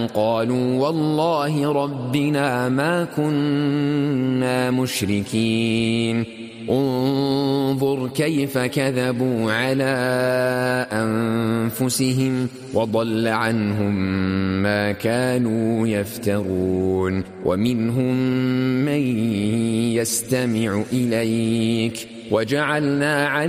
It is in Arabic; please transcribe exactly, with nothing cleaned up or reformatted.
قالوا والله ربنا ما كنا مشركين انظر كيف كذبوا على أنفسهم وضل عنهم ما كانوا يفترون ومنهم من يستمع إليك وجعلنا